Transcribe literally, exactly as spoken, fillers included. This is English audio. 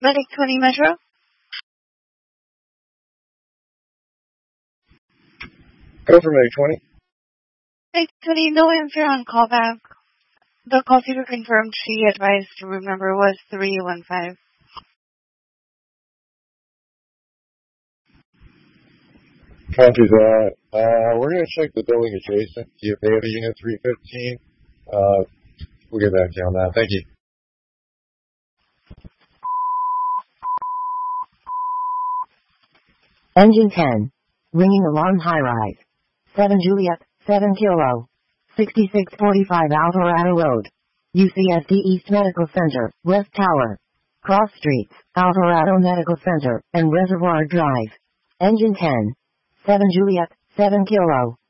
Medic twenty Metro. Go for Medic twenty. Medic twenty, no answer on callback. The call center confirmed she advised the room number was three one five. Copy that. Uh, we're going to check the building adjacent, see if they have a unit three fifteen. Uh, we'll get back to you on that. Thank you. Engine ten. Ringing alarm high rise. seven Juliet, seven Kilo. sixty-six forty-five Alvarado Road. U C S D East Medical Center, West Tower. Cross Streets, Alvarado Medical Center, and Reservoir Drive. Engine ten. seven Juliet, seven Kilo.